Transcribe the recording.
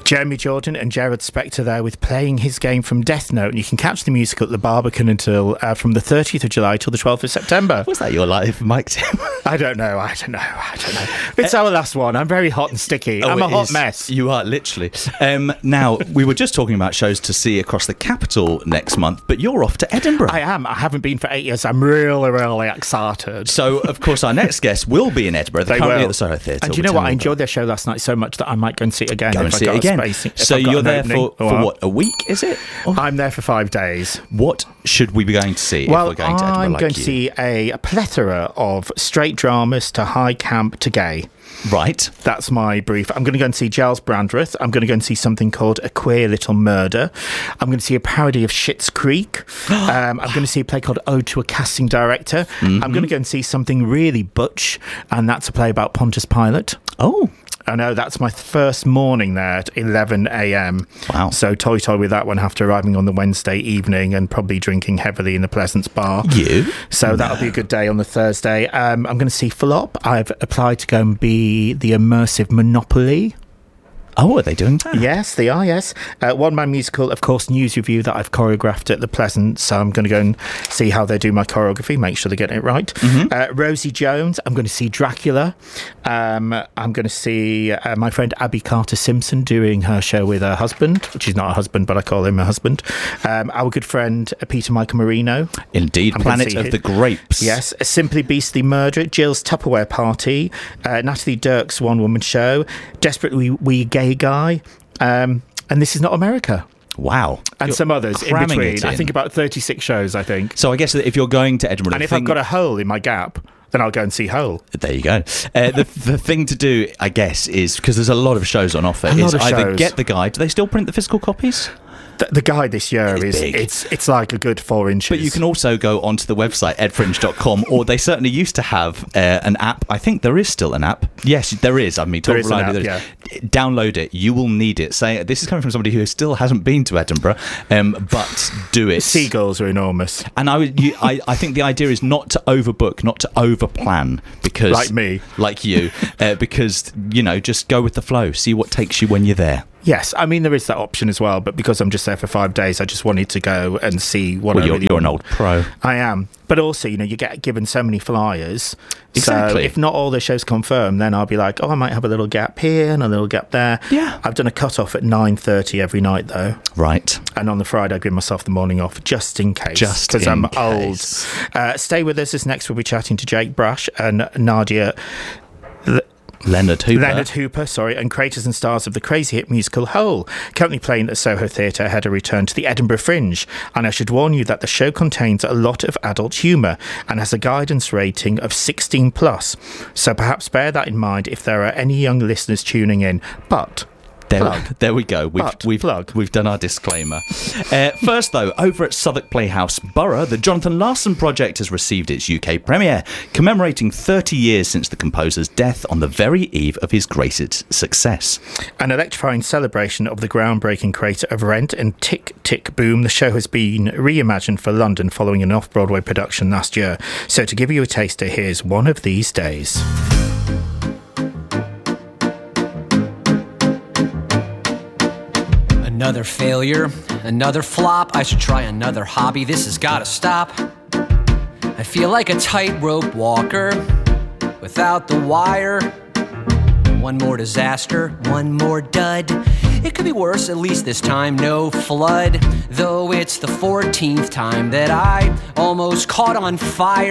Jeremy Jordan and Gerard Spector there with Playing His Game from Death Note, and you can catch the musical at the Barbican until from the 30th of July till the 12th of September. Was that your live mic, Tim? I don't know. It's our last one. I'm very hot and sticky. I'm a hot mess. You are, literally. Now, we were just talking about shows to see across the capital next month, but you're off to Edinburgh. I am. I haven't been for 8 years. I'm really, really excited. So, of course, our next guest will be in Edinburgh. They're currently at the Soho Theatre. And you know what? I enjoyed their show last night so much that I might go and see it again. Go and see it again. So you're there for what, a week, is it? I'm there for 5 days. What should we be going to see if we're going to Edinburgh? I'm going to see a plethora of straight dramas to high camp to gay. Right. That's my brief. I'm going to go and see Giles Brandreth. I'm going to go and see something called A Queer Little Murder. I'm going to see a parody of Schitt's Creek. I'm going to see a play called Ode to a Casting Director. Mm-hmm. I'm going to go and see something really butch, and that's a play about Pontius Pilate. Oh. I know, that's my first morning there at 11 a.m. Wow. So toy with that one after arriving on the Wednesday evening and probably drinking heavily in the Pleasance bar. So that'll be a good day on the Thursday. I'm going to see Flop. I've applied to go and be the immersive Monopoly. Oh, are they doing that? Yes, they are, yes. One-man musical, of course, News Review that I've choreographed at the Pleasance. So I'm going to go and see how they do my choreography, make sure they're getting it right. Mm-hmm. Rosie Jones, I'm going to see Dracula. I'm going to see my friend Abby Carter-Simpson doing her show with her husband, which is not a husband, but I call him a husband. Our good friend Peter Michael Marino. Indeed, Planet of the Grapes. Yes, Simply Beastly Murder, Jill's Tupperware Party, Natalie Dirk's one-woman show, Desperately We Gay Guy, and This Is Not America. Wow. And some others in between. I think about 36 shows, I think. So I guess that if you're going to Edinburgh... And if I've got a hole in my gap, then I'll go and see Hole. There you go. The thing to do, I guess, is, because there's a lot of shows on offer, is either get the guide. Do they still print the physical copies? The guide this year it's like a good 4 inches. But you can also go onto the website edfringe.com, or they certainly used to have an app. I think there is still an app. Yes, there is. I mean, there is an app, yeah. Download it. You will need it. This is coming from somebody who still hasn't been to Edinburgh, but do it. Seagulls are enormous. And I think the idea is not to overbook, not to overplan, because like you, because just go with the flow. See what takes you when you're there. Yes, I mean, there is that option as well, but because I'm just there for 5 days, I just wanted to go and see what you're an old pro. I am. But also, you get given so many flyers. Exactly. So if not all the shows confirmed, then I'll be like, I might have a little gap here and a little gap there. Yeah. I've done a cut-off at 9:30 every night, though. Right. And on the Friday, I give myself the morning off, just in case. Because I'm old. Stay with us, as next we'll be chatting to Jake Brash and Nadia... Leonard Hooper, and creators and stars of the crazy hit musical Hole, currently playing at the Soho Theatre ahead of return to the Edinburgh Fringe. And I should warn you that the show contains a lot of adult humour and has a guidance rating of 16+. So perhaps bear that in mind if there are any young listeners tuning in. But... There we go. We've done our disclaimer. First, though, over at Southwark Playhouse Borough, the Jonathan Larson Project has received its UK premiere, commemorating 30 years since the composer's death on the very eve of his greatest success. An electrifying celebration of the groundbreaking creator of Rent and Tick, Tick, Boom, the show has been reimagined for London following an off-Broadway production last year. So to give you a taster, here's One of These Days. Another failure, another flop. I should try another hobby. This has got to stop. I feel like a tightrope walker without the wire. One more disaster, one more dud. It could be worse, at least this time no flood. Though it's the 14th time that I almost caught on fire.